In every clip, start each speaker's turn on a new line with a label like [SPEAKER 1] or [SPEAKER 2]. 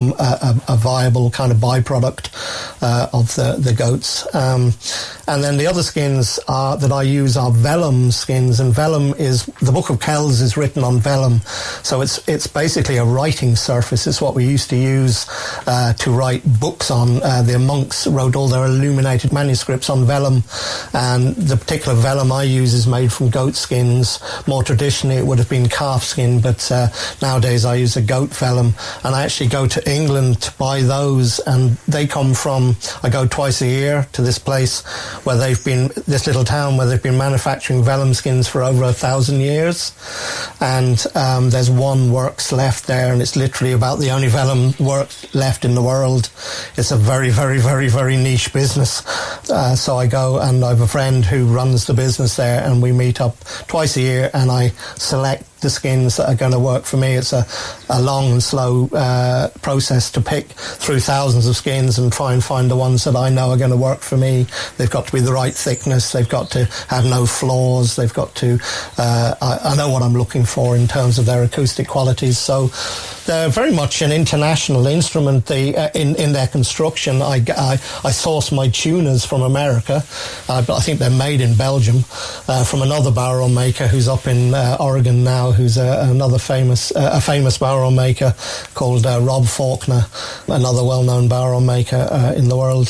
[SPEAKER 1] become a viable kind of byproduct of the goats. And then the other skins that I use are vellum skins, and vellum is, the Book of Kells is written on vellum, so it's basically a writing surface. It's what we used to use to write books on. The monks wrote all their illuminated manuscripts on vellum, and the particular vellum I use is made from goat skins. More traditionally it would have been calf skin, but nowadays I use a goat vellum, and I actually go to England to buy those, and they come from, I go twice a year to this place where this little town where they've been manufacturing vellum skins for over 1,000 years, and there's one works left there, and it's literally about the only vellum work left in the world. It's a very, very, very, very niche business. So I go, and I have a friend who runs the business there, and we meet up twice a year, and I select the skins that are going to work for me. It's a long and slow process to pick through thousands of skins and try and find the ones that I know are going to work for me. They've got to be the right thickness, they've got to have no flaws, they've got to I know what I'm looking for in terms of their acoustic qualities. So they're very much an international instrument. In their construction, I source my tuners from America, but I think they're made in Belgium, from another barrel maker who's up in Oregon now, who's another famous barrel maker called Rob Faulkner, another well-known barrel maker in the world.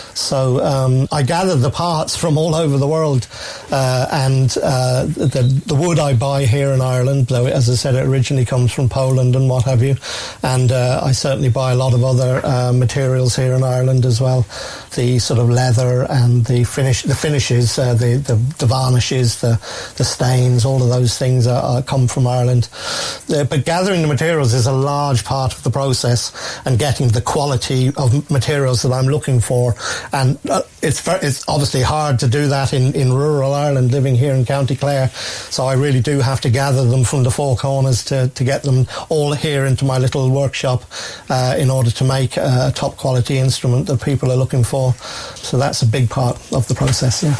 [SPEAKER 1] So I gather the parts from all over the world, and the wood I buy here in Ireland, though as I said it originally comes from Poland and what have you, and I certainly buy a lot of other materials here in Ireland as well. The sort of leather and the finishes, the varnishes, the stains, all of those things come from Ireland. But gathering the materials is a large part of the process, and getting the quality of materials that I'm looking for. And it's obviously hard to do that in rural Ireland, living here in County Clare. So I really do have to gather them from the four corners to get them all here into my little workshop in order to make a top quality instrument that people are looking for. So that's a big part of the process, yeah.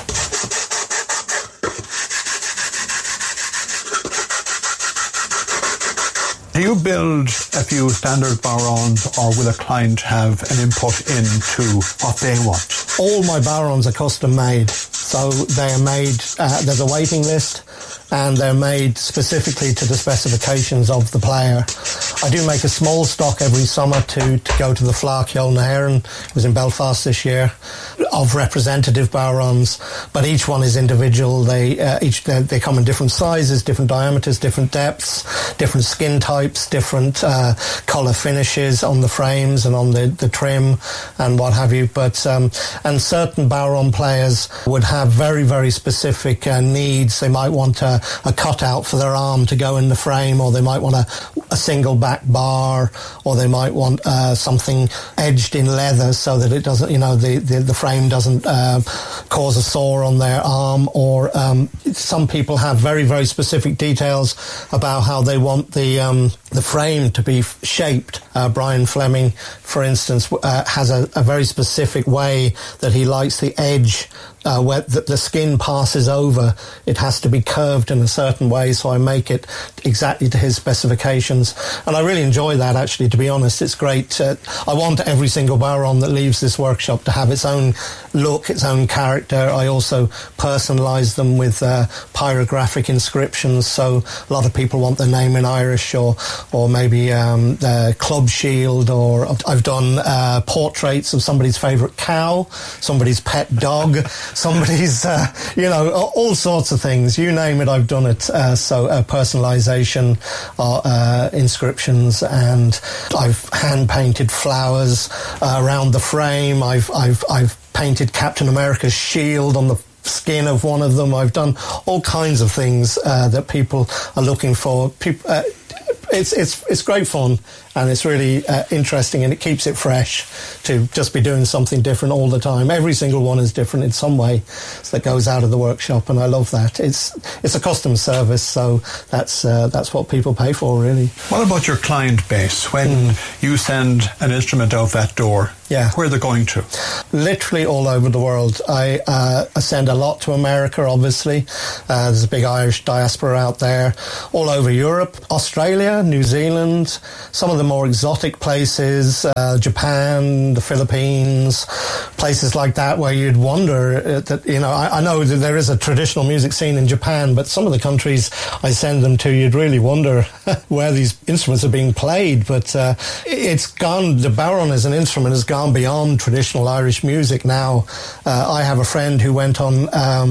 [SPEAKER 2] Do you build a few standard barons, or will a client have an input into what they want?
[SPEAKER 1] All my barons are custom made. So they're made, there's a waiting list, and they're made specifically to the specifications of the player. I do make a small stock every summer to go to the Fleadh na hÉireann. It was in Belfast this year, of representative barons, but each one is individual. They come in different sizes, different diameters, different depths, different skin types, different colour finishes on the frames and on the trim and what have you. But and certain baron players would have very, very specific needs. They might want a cutout for their arm to go in the frame, or they might want a single back bar, or they might want something edged in leather so that it doesn't, the frame doesn't cause a sore on their arm. Or some people have very, very specific details about how they want the frame to be shaped. Brian Fleming, for instance, has a very specific way that he likes the edge where the skin passes over. It has to be curved in a certain way, so I make it exactly to his specifications. And I really enjoy that, actually, to be honest. It's great. I want every single baron that leaves this workshop to have its own look, its own character. I also personalise them with pyrographic inscriptions, so a lot of people want their name in Irish, or maybe club shield, or I've done portraits of somebody's favourite cow, somebody's pet dog, somebody's, all sorts of things. You name it, I've done it. So personalisation, inscriptions, and I've hand-painted flowers around the frame. I've painted Captain America's shield on the skin of one of them. I've done all kinds of things that people are looking for. It's great fun, and it's really interesting, and it keeps it fresh to just be doing something different all the time. Every single one is different in some way that goes out of the workshop, and I love that. It's a custom service, so that's what people pay for, really.
[SPEAKER 2] What about your client base? When you send an instrument out that door, where are they going to?
[SPEAKER 1] Literally all over the world. I send a lot to America, obviously. There's a big Irish diaspora out there. All over Europe, Australia, New Zealand. Some of the more exotic places, Japan, the Philippines, places like that, where you'd wonder that, you know, I know that there is a traditional music scene in Japan, but some of the countries I send them to, you'd really wonder where these instruments are being played. But it's gone, the bodhrán as an instrument has gone beyond traditional Irish music now. I have a friend who went on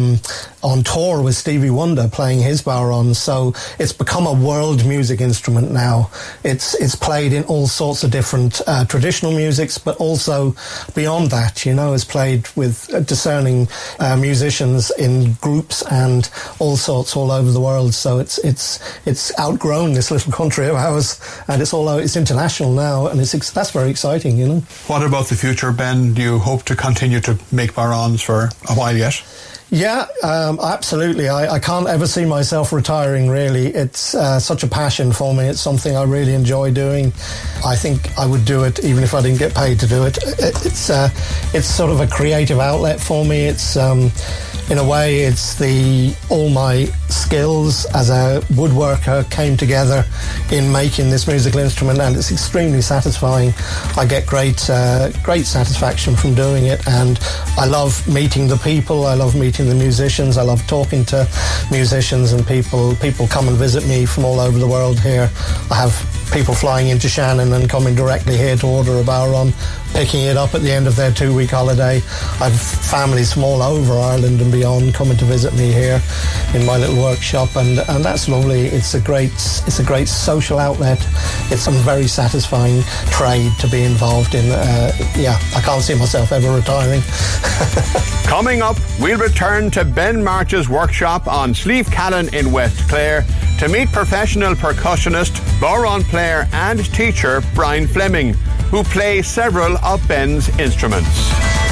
[SPEAKER 1] tour with Stevie Wonder playing his bodhrán, so it's become a world music instrument now. It's played in all sorts of different traditional musics, but also beyond that, you know, it's played with discerning musicians in groups and all sorts all over the world. So it's outgrown this little country of ours, and it's international now, and that's very exciting, you know.
[SPEAKER 2] What about the future, Ben? Do you hope to continue to make bodhráns for a while yet?
[SPEAKER 1] Yeah, absolutely. I can't ever see myself retiring, really. It's such a passion for me. It's something I really enjoy doing. I think I would do it even if I didn't get paid to do it. It's sort of a creative outlet for me. It's in a way, it's all my skills as a woodworker came together in making this musical instrument, and it's extremely satisfying. I get great satisfaction from doing it, and I love meeting the people. I love meeting the musicians. I love talking to musicians and people. People come and visit me from all over the world here. I have people flying into Shannon and coming directly here to order a bodhrán, picking it up at the end of their 2-week holiday. I have families from all over Ireland and beyond coming to visit me here in my little workshop, and that's lovely. It's a great social outlet. It's a very satisfying trade to be involved in. I can't see myself ever retiring.
[SPEAKER 3] Coming up, we'll return to Ben March's workshop on Slieve Callan in West Clare to meet professional percussionist, bodhrán player and teacher Brian Fleming, who plays several of Ben's instruments.